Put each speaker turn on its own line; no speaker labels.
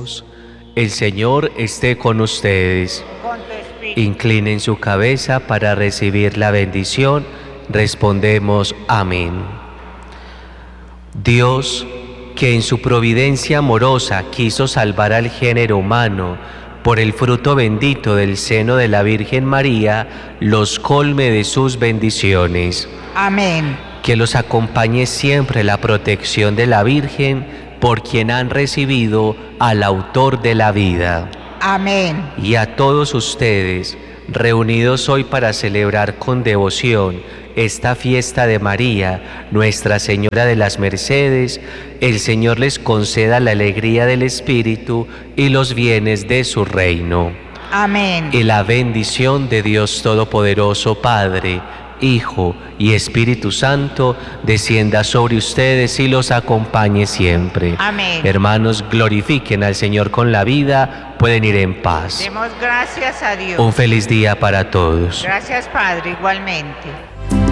Oremos. El Señor esté con ustedes.
Con tu espíritu.
Inclinen su cabeza para recibir la bendición. Respondemos amén. Dios, que en su providencia amorosa quiso salvar al género humano por el fruto bendito del seno de la Virgen María, los colme de sus bendiciones.
Amén.
Que los acompañe siempre la protección de la Virgen, por quien han recibido al autor de la vida.
Amén.
Y a todos ustedes, reunidos hoy para celebrar con devoción esta fiesta de María, Nuestra Señora de las Mercedes, el Señor les conceda la alegría del Espíritu y los bienes de su reino.
Amén.
Y la bendición de Dios Todopoderoso, Padre, Hijo y Espíritu Santo, descienda sobre ustedes y los acompañe siempre.
Amén.
Hermanos, glorifiquen al Señor con la vida, pueden ir en paz.
Demos gracias a Dios.
Un feliz día para todos.
Gracias, Padre, igualmente.